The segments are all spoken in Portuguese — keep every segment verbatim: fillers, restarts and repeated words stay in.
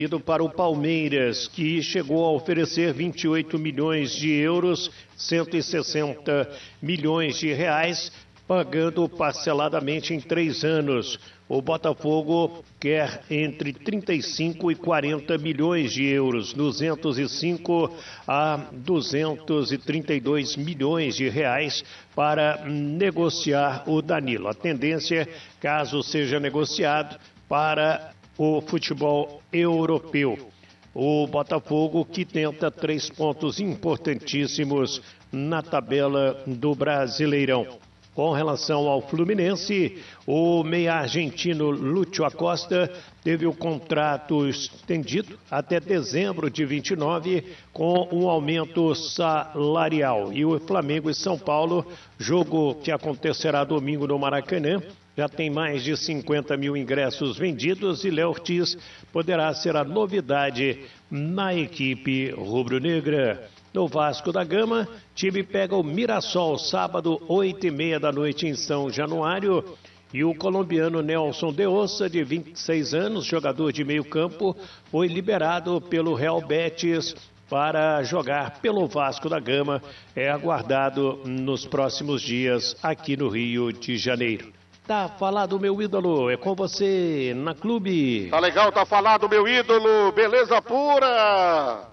Ido para o Palmeiras, que chegou a oferecer vinte e oito milhões de euros, cento e sessenta milhões de reais, pagando parceladamente em três anos. O Botafogo quer entre trinta e cinco e quarenta milhões de euros, duzentos e cinco a duzentos e trinta e dois milhões de reais para negociar o Danilo. A tendência, caso seja negociado, para o futebol europeu. O Botafogo que tenta três pontos importantíssimos na tabela do Brasileirão. Com relação ao Fluminense, o meia argentino Lúcio Acosta teve o contrato estendido até dezembro de vinte e nove com um aumento salarial. E o Flamengo e São Paulo, jogo que acontecerá domingo no Maracanã, já tem mais de cinquenta mil ingressos vendidos e Léo Ortiz poderá ser a novidade na equipe rubro-negra. No Vasco da Gama, time pega o Mirassol sábado, oito e meia da noite em São Januário. E o colombiano Nelson de Ossa, de vinte e seis anos, jogador de meio campo, foi liberado pelo Real Betis para jogar pelo Vasco da Gama. É aguardado nos próximos dias aqui no Rio de Janeiro. Tá falado, meu ídolo, é com você na Clube. Tá legal, tá falado, meu ídolo, beleza pura.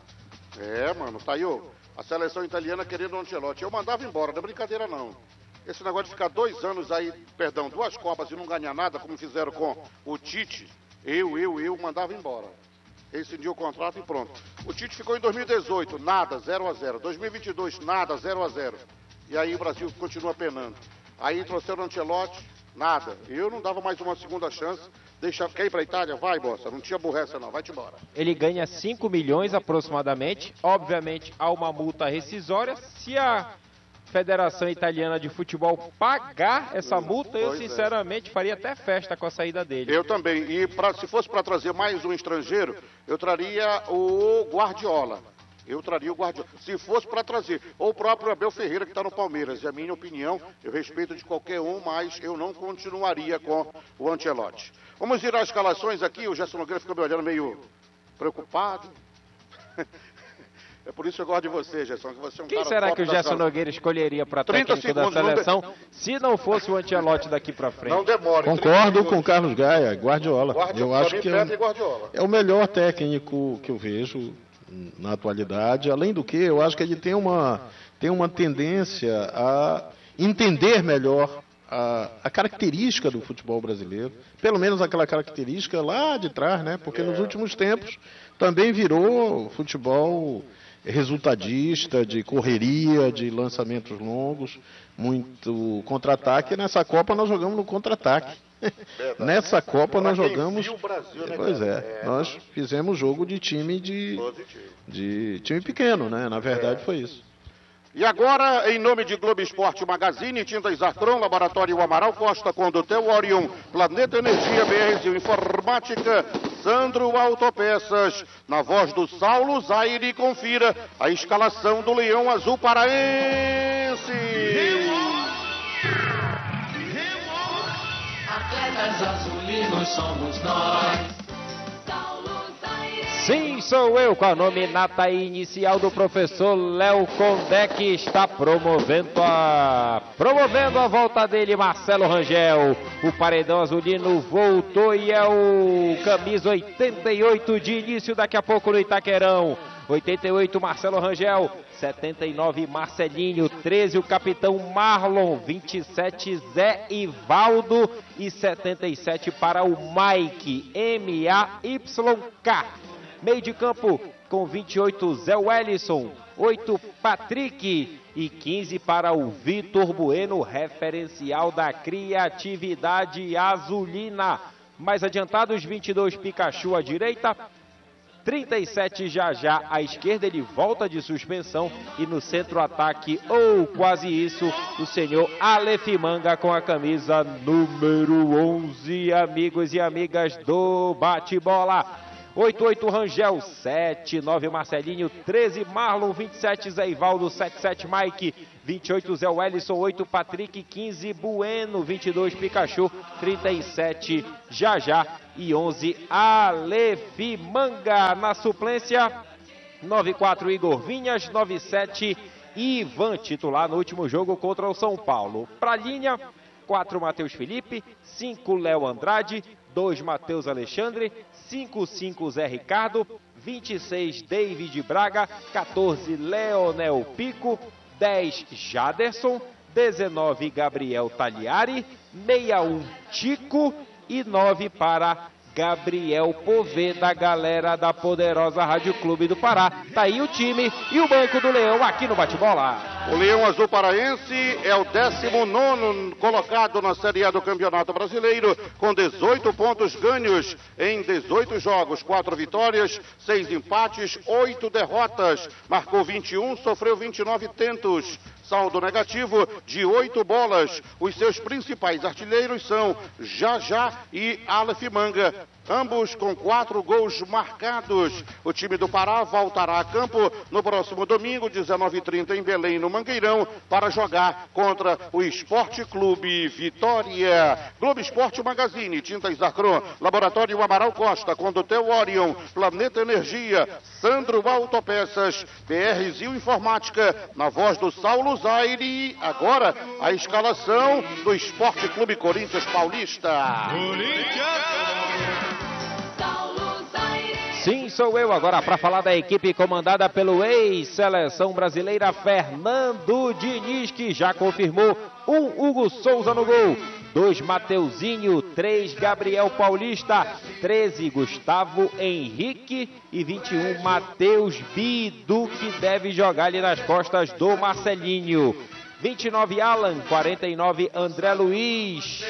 É, mano, tá aí ó, a seleção italiana querendo o Ancelotti. Eu mandava embora, não é brincadeira não. Esse negócio de ficar dois anos aí, perdão, duas Copas e não ganhar nada, como fizeram com o Tite, eu, eu, eu mandava embora. Rescindiu o contrato e pronto. O Tite ficou em dois mil e dezoito, nada, zero a zero. dois mil e vinte e dois, nada, zero a zero. E aí o Brasil continua penando. Aí trouxeram o Ancelotti, nada. Eu não dava mais uma segunda chance. Deixa, quer ir pra Itália? Vai, bossa. Não tinha burressa, não. Vai-te embora. Ele ganha cinco milhões aproximadamente. Obviamente, há uma multa rescisória. Se a Federação Italiana de Futebol pagar essa multa, eu sinceramente é. faria até festa com a saída dele. Eu também. E pra, se fosse para trazer mais um estrangeiro, eu traria o Guardiola. Eu traria o Guardiola. Se fosse para trazer. Ou o próprio Abel Ferreira, que está no Palmeiras. É a minha opinião. Eu respeito de qualquer um, mas eu não continuaria com o Ancelotti. Vamos virar as escalações aqui. O Gerson Nogueira ficou me olhando meio preocupado. É por isso que eu gosto de você, Gerson. Que você é um Quem cara será que o Gerson sala. Nogueira escolheria para técnico segundos, da seleção não de... se não fosse o Ancelotti daqui para frente? Não demore. Concordo com o Carlos Gaia, Guardiola. Guardiola. Eu acho que é, um, é o melhor técnico que eu vejo na atualidade. Além do que, eu acho que ele tem uma, tem uma tendência a entender melhor a, a característica do futebol brasileiro, pelo menos aquela característica lá de trás, né? Porque é. nos últimos tempos também virou futebol resultadista, de correria, de lançamentos longos, muito contra-ataque. Nessa Copa nós jogamos no contra-ataque. Nessa Copa nós jogamos. Brasil, né, pois é, é, nós fizemos jogo de time de, de time pequeno, né? Na verdade é. foi isso. E agora, em nome de Globo Esporte Magazine, Tintas Artron, Laboratório Amaral Costa, Condutel Orion, Planeta Energia, B R Z Informática, Sandro Autopeças, na voz do Saulo Zaire, confira a escalação do Leão Azul Paraense. Atletas azulinos somos nós. Sim, sou eu, com a nominata inicial do professor Léo Condé, que está promovendo a, promovendo a volta dele, Marcelo Rangel. O paredão azulino voltou e é o camisa oitenta e oito de início daqui a pouco no Itaquerão. oitenta e oito, Marcelo Rangel. setenta e nove, Marcelinho. treze, o capitão Marlon. vinte e sete, Zé Ivaldo. E setenta e sete para o Mike, M A Y K. Meio de campo com vinte e oito, Zé Wellison. oito, Patrick. E quinze para o Vitor Bueno, referencial da criatividade azulina. Mais adiantados, vinte e dois, Pikachu à direita. trinta e sete, Jajá à esquerda, ele volta de suspensão. E no centro-ataque, ou quase isso, o senhor Aleph Manga com a camisa número onze, amigos e amigas do bate-bola. oito oito Rangel, sete nove Marcelinho, treze Marlon, vinte e sete Zé Ivaldo, setenta e sete Mike, vinte e oito Zé Wellison, oito Patrick, quinze Bueno, vinte e dois Pikachu, trinta e sete Jajá e onze Alefimanga. Na suplência, noventa e quatro Igor Vinhas, noventa e sete Ivan, titular no último jogo contra o São Paulo. Pra linha, quatro Matheus Felipe, cinco Léo Andrade, dois Matheus Alexandre, cinco cinco Zé Ricardo, vinte e seis David Braga, quatorze Leonel Pico, dez Jaderson, dezenove Gabriel Tagliari, sessenta e um Tico e nove para Gabriel Poveda, galera da poderosa Rádio Clube do Pará. Tá aí o time e o banco do Leão aqui no bate-bola. O Leão Azul Paraense é o décimo nono colocado na Série A do Campeonato Brasileiro, com dezoito pontos ganhos em dezoito jogos, quatro vitórias, seis empates, oito derrotas. Marcou vinte e um, sofreu vinte e nove tentos. Saldo negativo de oito bolas. Os seus principais artilheiros são Jajá e Alefimanga, ambos com quatro gols marcados. O time do Pará voltará a campo no próximo domingo, dezenove e trinta, em Belém, no Mangueirão, para jogar contra o Esporte Clube Vitória. Globo Esporte Magazine, Tintas Zacron, Laboratório Amaral Costa, Condutel Orion, Planeta Energia, Sandro Autopeças, P R Zil Informática, na voz do Saulo Zaire. Agora a escalação do Esporte Clube Corinthians Paulista. Sim, sou eu agora para falar da equipe comandada pelo ex-seleção brasileira Fernando Diniz, que já confirmou um Hugo Souza no gol, dois Mateuzinho, três Gabriel Paulista, treze Gustavo Henrique e vinte e um Matheus Bidu, que deve jogar ali nas costas do Marcelinho. vinte e nove Alan, quarenta e nove André Luiz,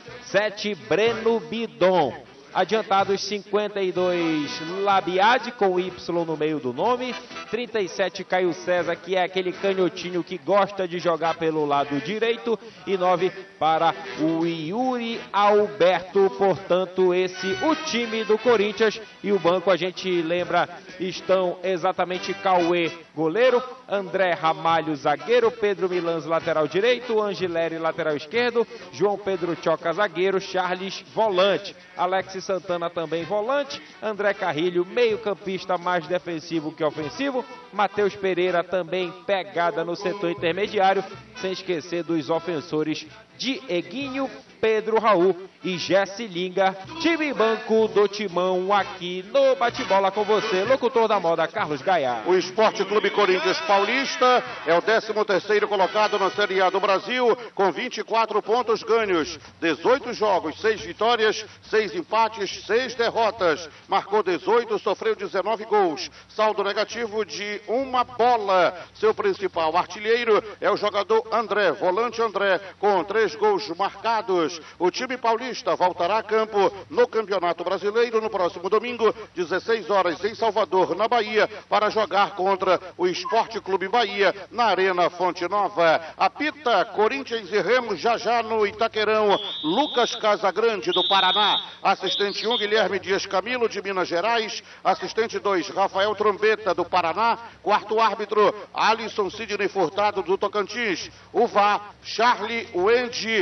sete Breno Bidon. Adiantados cinquenta e dois Labiade, com Y no meio do nome, trinta e sete Caio César, que é aquele canhotinho que gosta de jogar pelo lado direito, e nove para o Yuri Alberto. Portanto, esse o time do Corinthians. E o banco, a gente lembra, estão exatamente Cauê, goleiro, André Ramalho, zagueiro, Pedro Milans, lateral direito, Angileri, lateral esquerdo, João Pedro Choca, zagueiro, Charles, volante, Alex Santana também volante, André Carrilho, meio campista mais defensivo que ofensivo, Matheus Pereira também pegada no setor intermediário, sem esquecer dos ofensores Dieguinho, Pedro Raul e Jesse Linga. Time banco do Timão aqui no bate-bola com você, locutor da moda Carlos Gaia. O Esporte Clube Corinthians Paulista é o décimo terceiro colocado na Série A do Brasil, com vinte e quatro pontos ganhos, dezoito jogos, seis vitórias, seis empates, seis derrotas. Marcou dezoito, sofreu dezenove gols. Saldo negativo de uma bola. Seu principal artilheiro é o jogador André, volante André, com três gols marcados. O time paulista voltará a campo no Campeonato Brasileiro no próximo domingo, dezesseis horas, em Salvador, na Bahia, para jogar contra o Esporte Clube Bahia, na Arena Fonte Nova. Apita Corinthians e Remo já já no Itaquerão, Lucas Casagrande, do Paraná. Assistente um, Guilherme Dias Camilo, de Minas Gerais. Assistente dois, Rafael Trombeta, do Paraná. Quarto árbitro, Alisson Sidney Furtado, do Tocantins. O V A, Charlie Wendy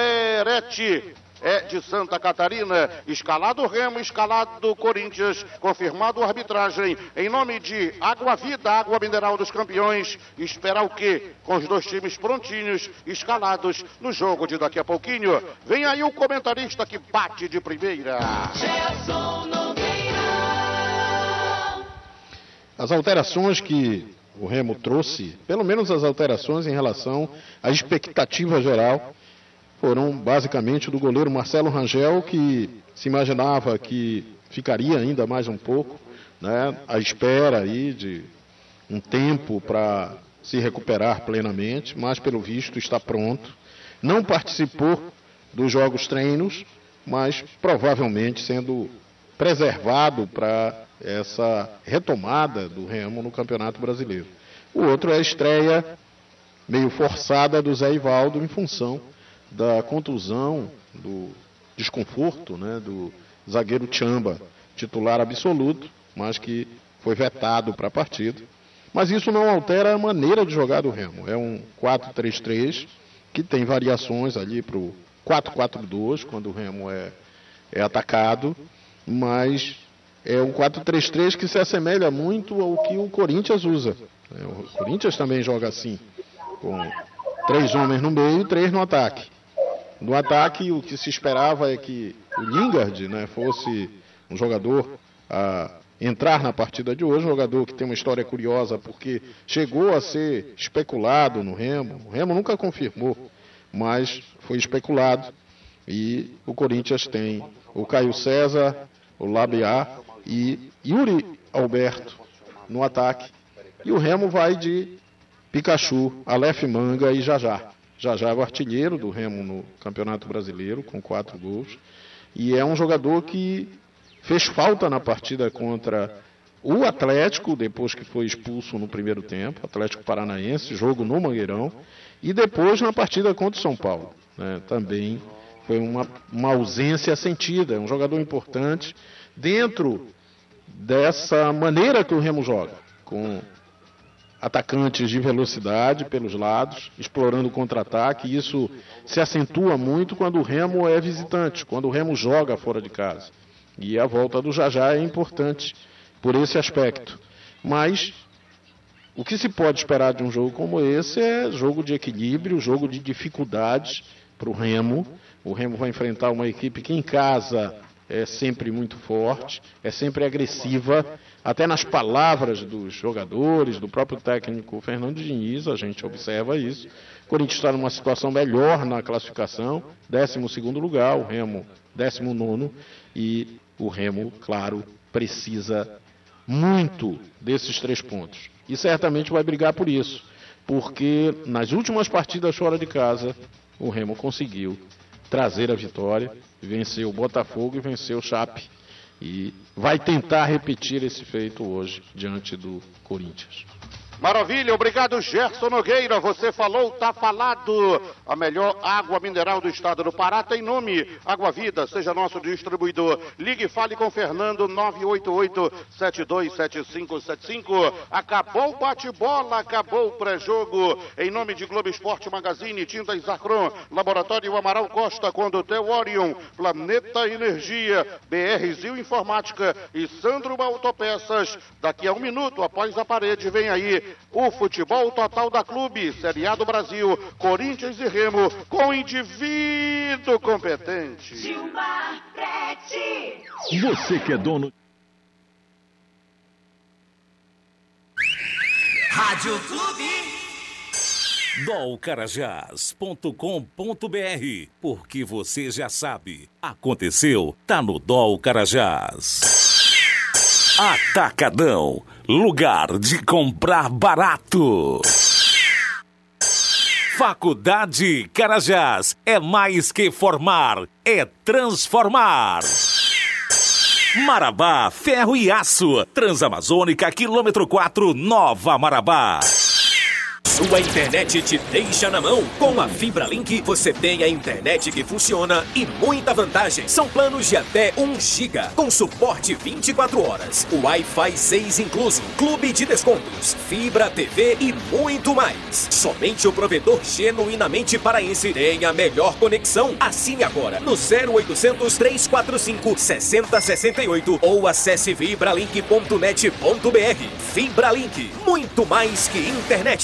Derete, é de Santa Catarina. Escalado Remo, escalado Corinthians, confirmado a arbitragem. Em nome de Água Vida, água mineral dos campeões. Esperar o quê? Com os dois times prontinhos, escalados no jogo de daqui a pouquinho. Vem aí o comentarista que bate de primeira. As alterações que o Remo trouxe, pelo menos as alterações em relação à expectativa geral, foram basicamente do goleiro Marcelo Rangel, que se imaginava que ficaria ainda mais um pouco, né, à espera aí de um tempo para se recuperar plenamente, mas pelo visto está pronto. Não participou dos jogos treinos, mas provavelmente sendo preservado para essa retomada do Remo no Campeonato Brasileiro. O outro é a estreia meio forçada do Zé Ivaldo em função da contusão, do desconforto, né, do zagueiro Tchamba, titular absoluto, mas que foi vetado para a partida. Mas isso não altera a maneira de jogar do Remo. É um quatro três três que tem variações ali para o quatro quatro dois, quando o Remo é, é atacado, mas é um quatro três três que se assemelha muito ao que o Corinthians usa. O Corinthians também joga assim, com três homens no meio e três no ataque. No ataque, o que se esperava é que o Lingard, né, fosse um jogador a entrar na partida de hoje, um jogador que tem uma história curiosa, porque chegou a ser especulado no Remo. O Remo nunca confirmou, mas foi especulado. E o Corinthians tem o Caio César, o Labiá e Yuri Alberto no ataque. E o Remo vai de Pikachu, Aleph Manga e Jajá. Jajá é o artilheiro do Remo no Campeonato Brasileiro, com quatro gols. E é um jogador que fez falta na partida contra o Atlético, depois que foi expulso no primeiro tempo, Atlético Paranaense, jogo no Mangueirão, e depois na partida contra o São Paulo, né? Também foi uma, uma ausência sentida, é um jogador importante dentro dessa maneira que o Remo joga, com atacantes de velocidade pelos lados, explorando o contra-ataque, e isso se acentua muito quando o Remo é visitante, quando o Remo joga fora de casa. E a volta do Jajá é importante por esse aspecto. Mas o que se pode esperar de um jogo como esse é jogo de equilíbrio, jogo de dificuldades para o Remo. O Remo vai enfrentar uma equipe que em casa é sempre muito forte, é sempre agressiva, até nas palavras dos jogadores, do próprio técnico Fernando Diniz, a gente observa isso. O Corinthians está numa situação melhor na classificação, décimo segundo lugar, o Remo décimo nono, e o Remo, claro, precisa muito desses três pontos. E certamente vai brigar por isso, porque nas últimas partidas fora de casa, o Remo conseguiu trazer a vitória, venceu o Botafogo e venceu o Chape. E vai tentar repetir esse feito hoje, diante do Corinthians. Maravilha, obrigado Gerson Nogueira, você falou, tá falado. A melhor água mineral do estado do Pará tem nome, Água Vida, seja nosso distribuidor. Ligue e fale com Fernando, nove oito oito, sete dois sete cinco sete cinco. Acabou o bate-bola, acabou o pré-jogo. Em nome de Globo Esporte Magazine, Tintas Zacron, Laboratório Amaral Costa, Condutel Orion, Planeta Energia, B R Zil Informática e Sandro Autopeças. Daqui a um minuto, após a parede, vem aí o futebol total da Clube, Série A do Brasil, Corinthians e Remo, com indivíduo competente. Gilmar Prete. Você que é dono. Rádio Clube. dol carajás ponto com ponto b r, porque você já sabe, aconteceu, tá no Dol Carajás. Atacadão, lugar de comprar barato. Faculdade Carajás, é mais que formar, é transformar. Marabá, ferro e aço, Transamazônica, quilômetro quatro, Nova Marabá. Sua internet te deixa na mão. Com a FibraLink, você tem a internet que funciona e muita vantagem. São planos de até um giga, com suporte vinte e quatro horas. Wi-Fi seis incluso, clube de descontos, fibra, T V e muito mais. Somente o provedor genuinamente paraense tem a melhor conexão. Assine agora no zero oitocentos, trezentos e quarenta e cinco, sessenta sessenta e oito ou acesse fibralink ponto net ponto b r. FibraLink, muito mais que internet.